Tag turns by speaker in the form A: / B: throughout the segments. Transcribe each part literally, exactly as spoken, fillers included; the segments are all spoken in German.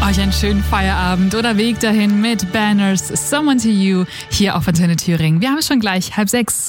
A: Euch einen schönen Feierabend oder Weg dahin mit Banners, Someone to You, hier auf Antenne Thüringen. Wir haben es schon gleich, halb sechs.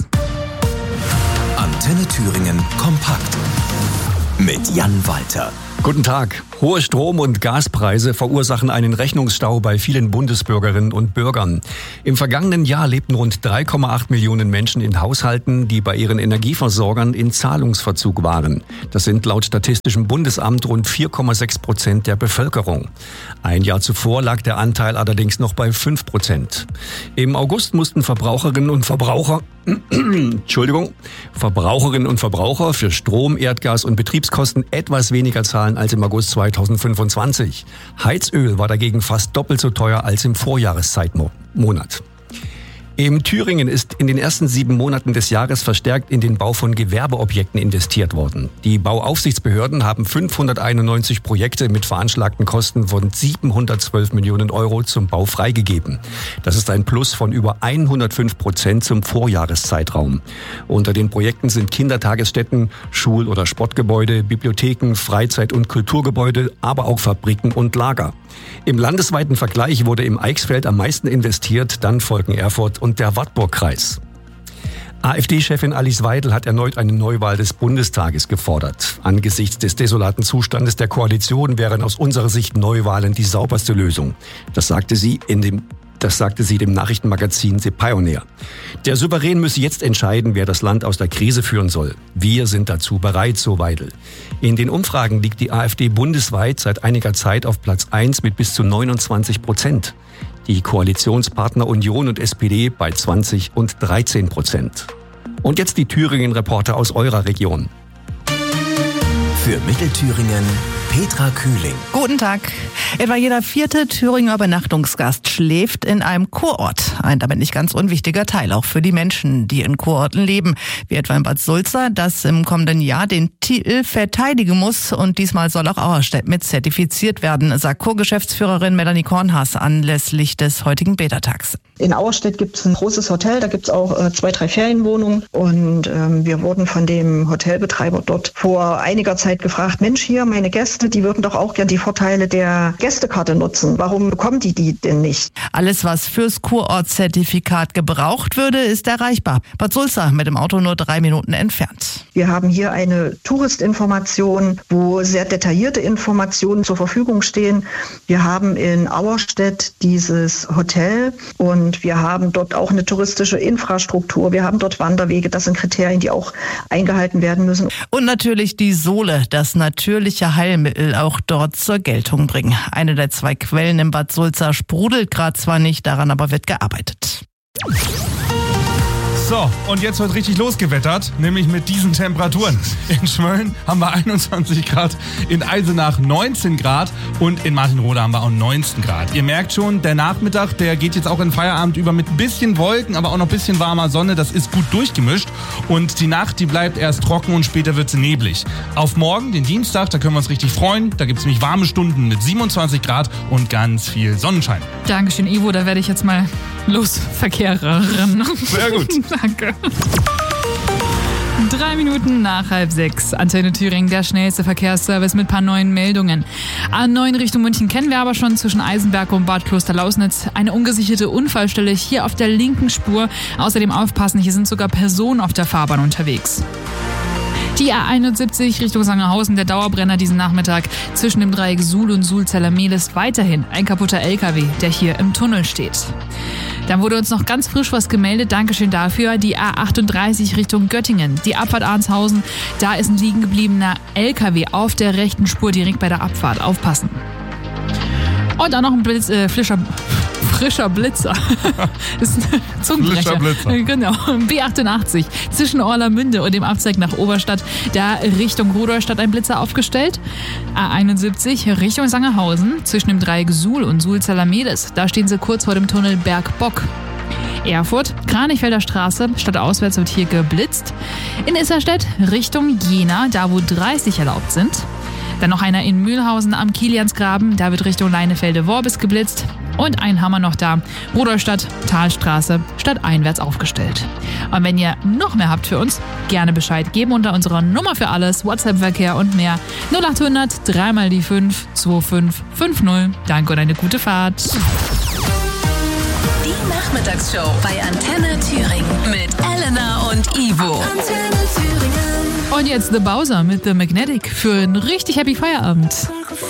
B: Antenne Thüringen kompakt mit Jan Walter.
C: Guten Tag. Hohe Strom- und Gaspreise verursachen einen Rechnungsstau bei vielen Bundesbürgerinnen und Bürgern. Im vergangenen Jahr lebten rund drei Komma acht Millionen Menschen in Haushalten, die bei ihren Energieversorgern in Zahlungsverzug waren. Das sind laut Statistischem Bundesamt rund vier Komma sechs Prozent der Bevölkerung. Ein Jahr zuvor lag der Anteil allerdings noch bei fünf Prozent. Im August mussten Verbraucherinnen und Verbraucher Entschuldigung, Verbraucherinnen und Verbraucher für Strom, Erdgas und Betriebskosten etwas weniger zahlen als im August zweitausendfünfundzwanzig. Heizöl war dagegen fast doppelt so teuer als im Vorjahreszeitmonat. In Thüringen ist in den ersten sieben Monaten des Jahres verstärkt in den Bau von Gewerbeobjekten investiert worden. Die Bauaufsichtsbehörden haben fünfhunderteinundneunzig Projekte mit veranschlagten Kosten von siebenhundertzwölf Millionen Euro zum Bau freigegeben. Das ist ein Plus von über hundertfünf Prozent zum Vorjahreszeitraum. Unter den Projekten sind Kindertagesstätten, Schul- oder Sportgebäude, Bibliotheken, Freizeit- und Kulturgebäude, aber auch Fabriken und Lager. Im landesweiten Vergleich wurde im Eichsfeld am meisten investiert, dann folgen Erfurt und der Wartburgkreis. AfD-Chefin Alice Weidel hat erneut eine Neuwahl des Bundestages gefordert. Angesichts des desolaten Zustandes der Koalition wären aus unserer Sicht Neuwahlen die sauberste Lösung. Das sagte sie in dem Das sagte sie dem Nachrichtenmagazin The Pioneer. Der Souverän müsse jetzt entscheiden, wer das Land aus der Krise führen soll. Wir sind dazu bereit, so Weidel. In den Umfragen liegt die AfD bundesweit seit einiger Zeit auf Platz eins mit bis zu neunundzwanzig Prozent. Die Koalitionspartner Union und S P D bei zwanzig und dreizehn Prozent. Und jetzt die Thüringen-Reporter aus eurer Region.
B: Für Mittelthüringen Petra Kühling.
D: Guten Tag. Etwa jeder vierte Thüringer Übernachtungsgast schläft in einem Kurort. Ein damit nicht ganz unwichtiger Teil auch für die Menschen, die in Kurorten leben. Wie etwa in Bad Sulza, das im kommenden Jahr den Titel verteidigen muss. Und diesmal soll auch Auerstedt mit zertifiziert werden, sagt Co-Geschäftsführerin Melanie Kornhaas anlässlich des heutigen Beta-Tags.
E: In Auerstedt gibt es ein großes Hotel, da gibt es auch äh, zwei, drei Ferienwohnungen. Und ähm, wir wurden von dem Hotelbetreiber dort vor einiger Zeit gefragt, Mensch, hier meine Gäste, die würden doch auch gern die Vorteile der Gästekarte nutzen. Warum bekommen die die denn nicht?
D: Alles, was fürs Kurortzertifikat gebraucht würde, ist erreichbar. Bad Sulza mit dem Auto nur drei Minuten entfernt.
E: Wir haben hier eine Touristinformation, wo sehr detaillierte Informationen zur Verfügung stehen. Wir haben in Auerstedt dieses Hotel und wir haben dort auch eine touristische Infrastruktur. Wir haben dort Wanderwege. Das sind Kriterien, die auch eingehalten werden müssen.
D: Und natürlich die Sohle, das natürliche Heilmittel, auch dort zur Geltung bringen. Eine der zwei Quellen in Bad Sulza sprudelt gerade zwar nicht, daran aber wird gearbeitet.
F: So, und jetzt wird richtig losgewettert, nämlich mit diesen Temperaturen. In Schmölln haben wir einundzwanzig Grad, in Eisenach neunzehn Grad und in Martinrode haben wir auch neunzehn Grad. Ihr merkt schon, der Nachmittag, der geht jetzt auch in Feierabend über mit ein bisschen Wolken, aber auch noch ein bisschen warmer Sonne. Das ist gut durchgemischt und die Nacht, die bleibt erst trocken und später wird sie neblig. Auf morgen, den Dienstag, da können wir uns richtig freuen. Da gibt es nämlich warme Stunden mit siebenundzwanzig Grad und ganz viel Sonnenschein.
A: Dankeschön, Ivo, da werde ich jetzt mal losverkehren.
F: Sehr gut.
A: Danke. Drei Minuten nach halb sechs. Antenne Thüringen, der schnellste Verkehrsservice mit ein paar neuen Meldungen. A neun Richtung München kennen wir aber schon zwischen Eisenberg und Bad Klosterlausnitz. Eine ungesicherte Unfallstelle hier auf der linken Spur. Außerdem aufpassen, hier sind sogar Personen auf der Fahrbahn unterwegs. Die A einundsiebzig Richtung Sangerhausen, der Dauerbrenner diesen Nachmittag zwischen dem Dreieck Suhl und Suhl-Zellermelis weiterhin ein kaputter L K W, der hier im Tunnel steht. Dann wurde uns noch ganz frisch was gemeldet, Dankeschön dafür, die A achtunddreißig Richtung Göttingen, die Abfahrt Arnshausen, da ist ein liegen gebliebener L K W auf der rechten Spur direkt bei der Abfahrt, aufpassen. Und auch noch ein Blitz, äh, frischer, frischer Blitzer. Das ist ein Zungenbrecher.
F: Frischer Blitzer.
A: Genau. B achtundachtzig zwischen Orlamünde und dem Abzweig nach Oberstadt. Da Richtung Rudolstadt ein Blitzer aufgestellt. A einundsiebzig Richtung Sangerhausen zwischen dem Dreieck Suhl und Suhl-Zellermelis. Da stehen sie kurz vor dem Tunnel Bergbock. Erfurt, Kranichfelder Straße, stadtauswärts wird hier geblitzt. In Isserstedt Richtung Jena, da wo dreißig erlaubt sind. Dann noch einer in Mühlhausen am Kiliansgraben, da wird Richtung Leinefelde-Worbis geblitzt. Und ein haben wir noch da, Rudolstadt, Talstraße, stadteinwärts aufgestellt. Und wenn ihr noch mehr habt für uns, gerne Bescheid geben unter unserer Nummer für alles, WhatsApp-Verkehr und mehr. null acht hundert, drei mal die fünf, zwei fünf fünf null. Danke und eine gute Fahrt.
G: Die Nachmittagsshow bei Antenne Thüringen mit Elena und Ivo. Antenne Thüringen.
A: Und jetzt The Bowser mit The Magnetic für einen richtig happy Feierabend.